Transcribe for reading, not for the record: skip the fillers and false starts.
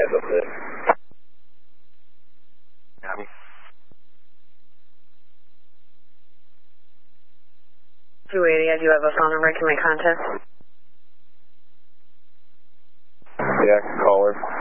that's it. Copy. 280, I do have a phone number. Can make contact. Yeah, I can call her.